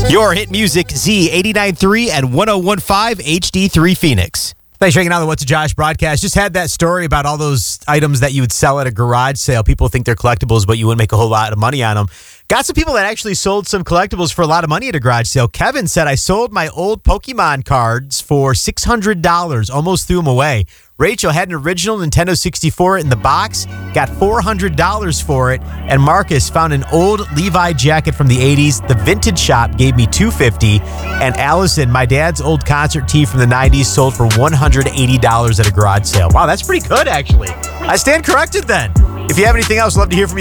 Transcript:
Your hit music, Z89.3 and 101.5 HD3 Phoenix. Thanks for hanging out on the What's a Josh broadcast. Just had that story about all those items that you would sell at a garage sale. People think they're collectibles, but you wouldn't make a whole lot of money on them. Got some people that actually sold some collectibles for a lot of money at a garage sale. Kevin said, I sold my old Pokemon cards for $600. Almost threw them away. Rachel had an original Nintendo 64 in the box, got $400 for it. And Marcus found an old Levi jacket from the 80s. The vintage shop gave me $250. And Allison, my dad's old concert tee from the 90s, sold for $180 at a garage sale. Wow, that's pretty good, actually. I stand corrected then. If you have anything else, I'd love to hear from you.